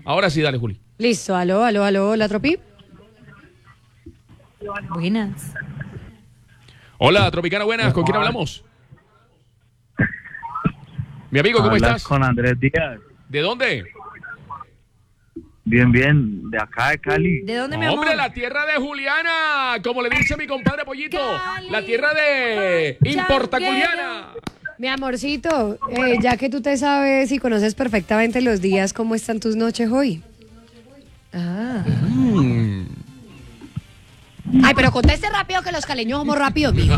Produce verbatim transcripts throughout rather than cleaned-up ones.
Ahora sí, dale, Juli. Listo, aló, aló, aló, la Tropi. Buenas. Hola, Tropicana, buenas. ¿Con quién hablamos? Mi amigo, ¿cómo Hablas estás? con Andrés Díaz. ¿De dónde? Bien, bien, de acá de Cali. ¿De dónde, mi amor? Hombre, la tierra de Juliana, como le dice mi compadre Pollito. Cali, La tierra de Importaculiana. Mi amorcito, eh, ya que tú te sabes y conoces perfectamente los días, ¿cómo están tus noches hoy? Ah. Mm. Ay, pero conteste rápido que los caleños somos rápidos, mijo.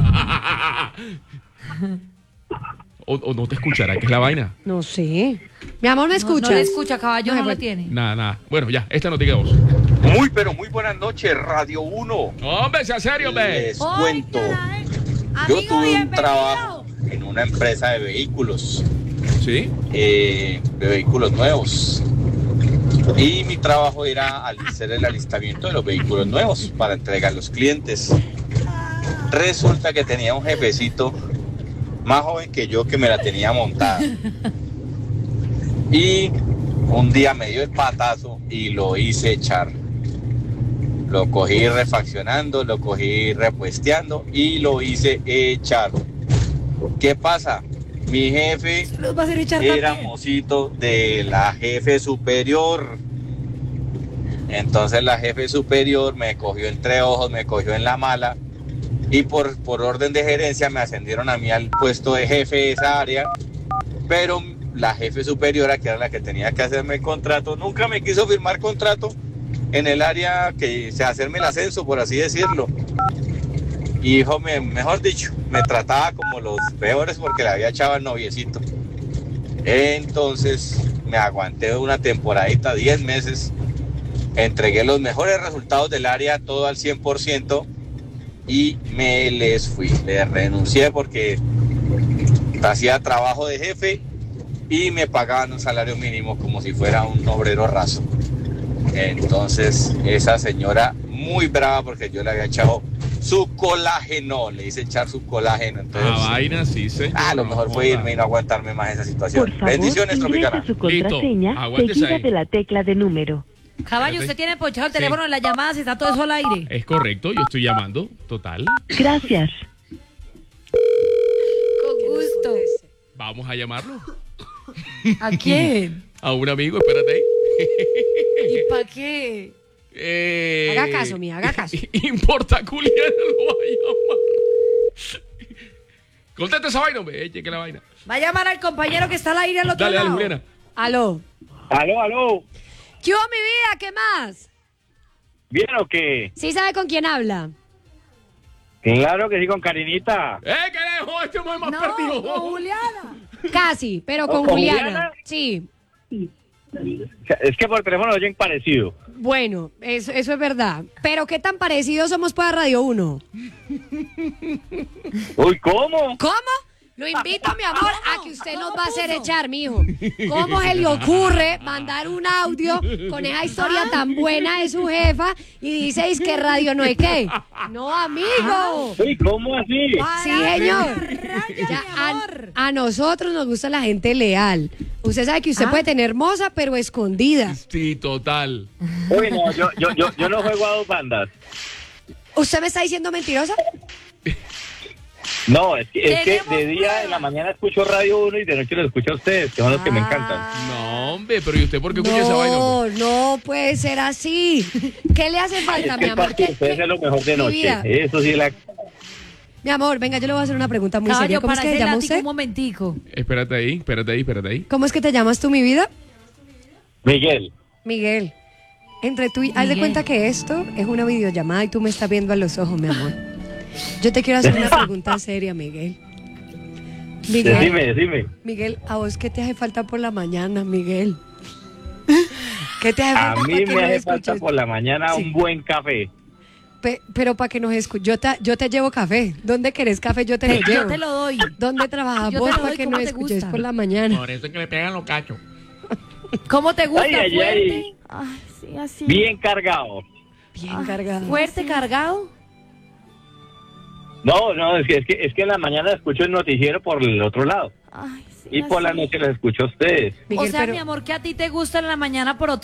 o, o no te escuchará, ¿qué es la vaina? No sé. Mi amor, ¿me No, escuchas? no le escucha, caballo, No, no, me lo fue. tiene. Nada, nada. Bueno, ya, esta no tiene voz. Muy, pero muy buenas noches, Radio uno. Hombre, sea serio, hombre. Les cuento. Ay, Yo amigo, tuve un bienvenido. trabajo en una empresa de vehículos, ¿Sí? eh, de vehículos nuevos. Y mi trabajo era hacer el alistamiento de los vehículos nuevos para entregar a los clientes. Resulta que tenía un jefecito más joven que yo que me la tenía montada. Y un día me dio el patazo y lo hice echar. Lo cogí refaccionando, lo cogí repuesteando y lo hice echar. ¿Qué pasa? Mi jefe Los va a hacer echar era también. mocito de la jefe superior. Entonces la jefe superior me cogió entre ojos, me cogió en la mala y por, por orden de gerencia me ascendieron a mí al puesto de jefe de esa área, pero la jefe superiora, que era la que tenía que hacerme el contrato, nunca me quiso firmar contrato en el área que se hacerme el ascenso, por así decirlo. Y hijo, me, mejor dicho, me trataba como los peores porque le había echado al noviecito. Entonces me aguanté una temporadita, diez meses, entregué los mejores resultados del área, todo al cien por ciento y me les fui. Le renuncié porque hacía trabajo de jefe y me pagaban un salario mínimo como si fuera un obrero raso. Entonces esa señora muy brava porque yo le había echado su colágeno, le hice echar su colágeno. Entonces, La vaina, sí, señor. ah, lo mejor fue irme y no aguantarme más esa situación. Por favor, Bendiciones, ingresa Tropicana. su contraseña Listo, aguántese seguida ahí. de la tecla de número. Caballo, usted tiene ponchado el Sí. teléfono en las llamadas y está todo eso al aire. Es correcto, yo estoy llamando, total. Gracias. Con gusto. Vamos a llamarlo. ¿A quién? A un amigo, espérate ahí. ¿Y para qué? Eh, Haga caso, mía, haga caso. Importaculiana lo va a llamar. Contesta esa vaina, hombre. Eche que la vaina. Va a llamar al compañero que está al aire al otro Dale, dale, lado. Juliana. Aló. Aló, aló. ¿Qué hubo, mi vida? ¿Qué más? ¿Bien o qué? ¿Sí sabe con quién habla? Claro que sí, con Karinita. ¡Eh, que lejos! Este es más No, perdido. con Juliana. Casi, pero con ¿Con Juliana. Juliana? Sí. Es que por teléfono lo oyen parecido. Bueno, eso, eso es verdad. Pero ¿qué tan parecidos somos para Radio uno? Uy, ¿cómo? ¿Cómo? Lo invito, mi amor, a que usted nos va a hacer echar, mijo. ¿Cómo se le ocurre mandar un audio con esa historia tan buena de su jefa y diceis que radio no es qué? No, amigo. Uy, ¿cómo así? Sí, señor. Raya, Ya, mi a, amor. a nosotros nos gusta la gente leal. Usted sabe que usted puede tener hermosa, pero escondida. Sí, total. Uy, no, yo, yo, yo, yo no juego a dos bandas. ¿Usted me está diciendo mentirosa? No, es que, es que Tenemos de día en la mañana escucho Radio uno y de noche lo escucho a ustedes, que son los que me encantan. No, hombre, pero ¿y usted por qué escucha esa vaina, hombre? No, no puede ser así. ¿Qué le hace Ay, falta, es mi que amor? para ¿Qué- ustedes qué- es lo mejor de mi noche. vida? Eso sí, la... Mi amor, venga, yo le voy a hacer una pregunta muy seria. Caballo, ¿Cómo es para que se ese llama látigo usted? un momentico. Espérate ahí, espérate ahí, espérate ahí. ¿Cómo es que te llamas tú, mi vida? Miguel. Miguel. Entre tú y... Haz de Miguel. cuenta que esto es una videollamada y tú me estás viendo a los ojos, mi amor. Yo te quiero hacer una pregunta seria, Miguel. Miguel, Decime, decime. Miguel, ¿a vos qué te hace falta por la mañana, Miguel? ¿Qué te hace A falta mí para que me nos hace falta escuches? por la mañana Sí. un buen café. Pe- pero para que nos escuches, yo te, yo te llevo café. ¿Dónde querés café? Yo te lo Yo llevo. te lo doy. ¿Dónde trabajas Yo te vos lo para doy que como nos te escuches gusta. por la mañana? Por eso es que me pegan los cachos. ¿Cómo te gusta? Ay, ay, ¿Fuerte? ay. Ay, sí, así. Bien cargado. Bien cargado. ¿Fuerte, cargado? No, no, es que, es que es que en la mañana escucho el noticiero por el otro lado. Ay, sí, Y por la así. noche los escucho a ustedes. O Miguel, sea, pero- mi amor, que a ti te gusta en la mañana por otro